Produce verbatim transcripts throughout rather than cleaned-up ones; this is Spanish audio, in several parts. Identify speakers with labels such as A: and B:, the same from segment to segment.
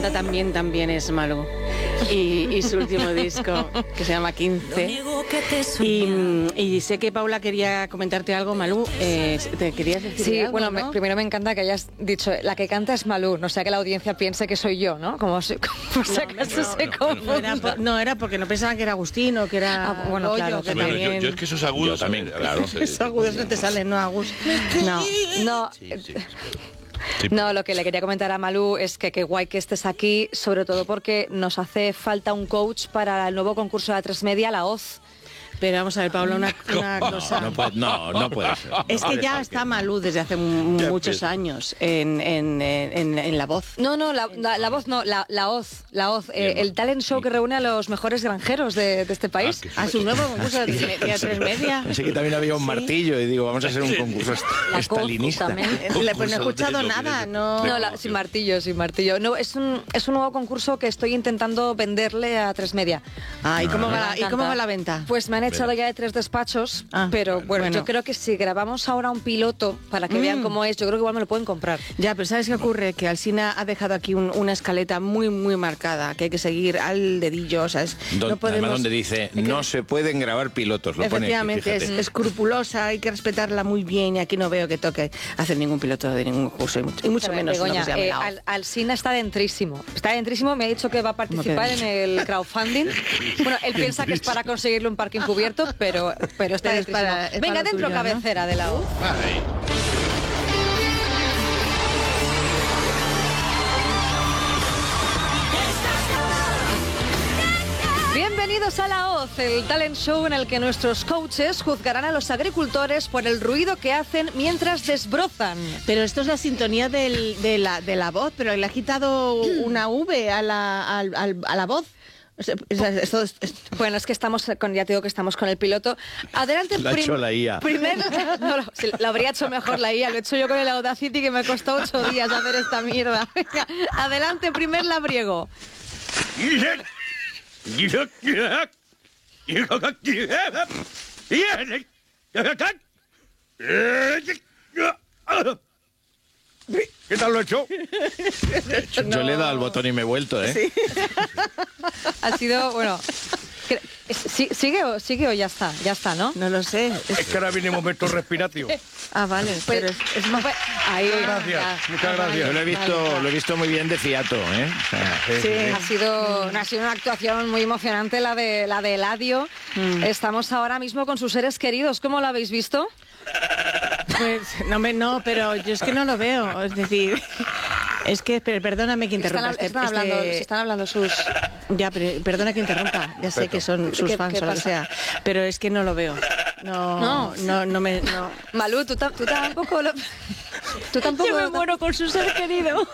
A: canta también, también es Malú. Y, y su último disco, que se llama quince. Y, y sé que Paula quería comentarte algo, Malú. Eh, ¿Te querías decir
B: Sí,
A: algo,
B: bueno,
A: ¿no?
B: me, primero me encanta que hayas dicho, la que canta es Malú, no sea que la audiencia piense que soy yo, ¿no? Como si, como si acaso
A: no,
B: se
A: no,
B: confunda.
A: no, era por- no, era porque no pensaban que era Agustín o que era
B: Ah, bueno,
A: Goyo,
B: claro,
A: que
B: claro.
C: Bueno, yo,
A: también...
C: yo es que esos agudos
D: Yo también,
C: eh,
D: claro.
A: Esos agudos no te salen, no, Agus. No.
B: No,
C: Sí, sí, sí.
B: no, lo que le quería comentar a Malú es que qué guay que estés aquí, sobre todo porque nos hace falta un coach para el nuevo concurso de A tres Media, La Hoz.
A: Pero vamos a ver, Paula, una, una cosa...
D: No, puede, no, no puede ser.
A: Es
D: No
A: que
D: puede
A: ya
D: ser
A: está Malú desde hace m-
C: Qué
A: muchos
C: pena.
A: años en, en, en, en La Voz.
B: No, no, la, la- la voz no, la, la Hoz, la Hoz, eh, el talent show que reúne a los mejores granjeros de, de este país.
C: qué
A: A su nuevo concurso de de A tres Media.
D: Pensé que también había un
A: Sí.
D: martillo y digo, vamos a hacer un concurso est-
E: La
D: estalinista.
E: Coz también.
A: Eh, Pues no he
C: Concurso
A: escuchado
C: de-
A: nada,
C: de-
A: no...
B: No, la- sin martillo, sin martillo. No, es un, es un nuevo concurso que estoy intentando venderle a tres Media.
A: Ah, ¿y cómo, va, la-
E: Me
A: ¿y cómo
E: encanta.
A: va la venta?
B: Pues me han echado ya de tres despachos,
A: Ah,
B: pero bueno,
A: bueno.
B: yo creo que si grabamos ahora un piloto para que vean
A: Mm.
B: cómo es, yo creo que igual me lo pueden comprar.
A: Ya, pero ¿sabes qué ocurre? Que Alsina ha dejado aquí un- una escaleta muy, muy marcada, que hay que seguir al dedillo, ¿sabes?
D: Don- además donde dice,
A: hay que-
D: no se pueden grabar pilotos, lo pone aquí,
A: Efectivamente, es
D: fíjate.
A: escrupulosa, hay que respetarla muy bien y aquí no veo que toque hacer ningún piloto de ningún curso y mucho, y mucho
B: A ver,
A: menos uno
B: Begoña,
A: que se llame
B: eh,
A: La Hoz.
B: Al- Alsina está dentrísimo. Está dentrísimo, me ha dicho que va a participar
A: que
B: en el crowdfunding. Bueno, él piensa que es para conseguirle un parking cubierto, pero, pero está
A: Pero es
B: dentrísimo.
A: para- es
B: Venga,
A: para lo
B: dentro
A: tuyo, ¿no?
B: cabecera de la Hoz.
C: Ay,
B: Bienvenidos a La Hoz, el talent show en el que nuestros coaches juzgarán a los agricultores por el ruido que hacen mientras desbrozan.
A: Pero esto es la sintonía del- de, la, de la voz, pero le ha quitado una V a la, al- al- a la voz. O sea, o sea, esto es- es-
B: Bueno, es que estamos con, ya te digo que estamos con el piloto. Adelante,
D: Lo ha hecho la I A.
B: Primer, no, lo, sí, lo habría hecho mejor la I A, lo he hecho yo con el Audacity que me costó ocho días hacer esta mierda. Venga, adelante, primer labriego.
C: ¿Qué tal lo he hecho?
D: Yo le he dado al botón y me he vuelto, ¿eh?
B: Ha sido, bueno, que- sí- sigue, o, sigue o ya está, ya está, ¿no?
A: No lo sé. Es-
C: Es que ahora viene momento respiratio.
A: ah, vale, pero es, es más...
B: Ahí,
C: Gracias,
B: ya.
C: muchas gracias.
D: Yo lo he visto, lo he visto muy bien de fiato, ¿eh? O sea,
A: Sí.
B: Ha sido, ha sido una actuación muy emocionante la de la de Eladio. Estamos ahora mismo con sus seres queridos. ¿Cómo lo habéis visto?
A: Pues, no, me, no, pero yo es que no lo veo. Es decir, es que, pero perdóname que
B: Están,
A: interrumpa.
B: hab-
A: este-
B: están
A: este-
B: hablando, se están hablando sus...
A: Ya, pero perdona que interrumpa. Ya sé que son sus
B: ¿Qué-
A: fans
B: qué
A: o lo que
B: pasa?
A: sea. Pero es que no lo veo. No,
B: No.
A: no, no, me... No.
B: Malú, tú, ta- tú tampoco lo... Tú tampoco...
E: Yo me muero con su ser querido.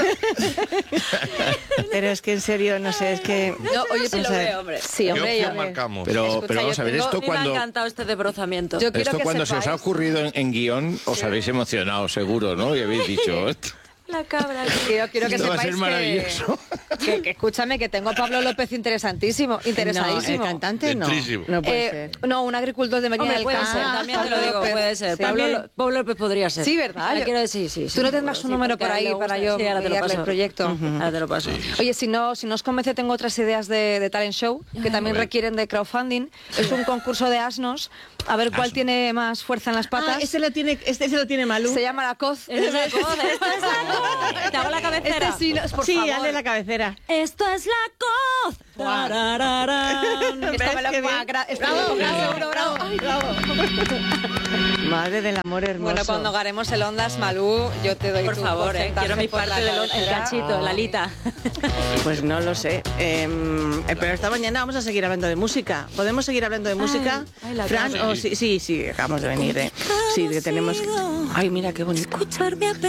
A: Pero es que en serio, no sé, es que...
B: No, oye,
E: sí
B: pues,
E: lo
B: eh,
E: veo, hombre.
B: Sí,
C: ¿Qué
B: hombre,
C: opción
B: yo-
C: marcamos?
D: pero,
B: Escucha,
D: pero vamos
B: yo
D: a ver,
B: tengo-
D: esto
E: A mí me ha
D: cuando...
E: encantado este desbrozamiento.
B: Yo quiero
D: Esto
B: que
D: cuando se os ha
B: sepáis-
D: ocurrido en, en guión, os habéis emocionado, seguro, ¿no? Y habéis dicho,
E: La cabra.
B: Quiero, quiero que
D: esto va a
B: sepáis
D: ser maravilloso.
B: que, que, que escúchame, que tengo a Pablo López interesantísimo,
A: No,
B: interesadísimo.
A: el cantante no.
C: Dentrísimo.
A: No puede
B: Eh,
A: ser.
B: no, un agricultor de Medina
E: Hombre,
B: del
E: puede
B: Campo.
E: ser, también te lo digo,
B: López.
E: puede ser.
B: Sí.
E: Pablo, Lo- Pablo López podría ser.
B: Sí, ¿verdad?
E: Ahora
B: Yo-
E: quiero decir, sí, sí.
B: Tú no
E: sí,
B: tendrás
E: sí,
B: un número
E: porque
B: por
E: a él
B: ahí
E: le gusta.
B: para yo
E: Sí, ahora te lo
B: enviarle el
E: paso.
B: proyecto.
E: Ahora te lo paso.
B: Oye, si no, si no os convence, tengo otras ideas de, de talent show que también requieren de crowdfunding. Es un concurso de asnos. A ver cuál tiene más fuerza en las patas.
A: Ah, este lo tiene, este se lo tiene Malú.
B: Se llama La Coz.
E: Esta es la coz, esta es la coz. Te hago la cabecera.
B: Este sí, no, por
A: sí,
B: favor.
A: hazle la cabecera.
E: Esto es la coz. Tarararán.
B: Esto me lo
A: Qué bien.
B: gra- esto
A: Bravo,
B: me lo-
A: bravo, bravo, bravo. Madre del amor hermoso.
B: Bueno, cuando ganemos el Ondas, Malú, yo te doy
E: Por
B: tu
E: favor, eh,
B: porcentaje
E: quiero mi
B: por la
E: parte del el
B: cabecera.
E: cachito, la lita.
A: Pues no lo sé. Em, eh, pero esta mañana vamos a seguir hablando de música. ¿Podemos seguir hablando de música?
E: ay, la
A: Fran,
E: cabra.
A: oh, sí, sí, sí, acabamos de venir, ¿eh? Sí, que tenemos... Ay, mira qué bonito.
E: Escucharme a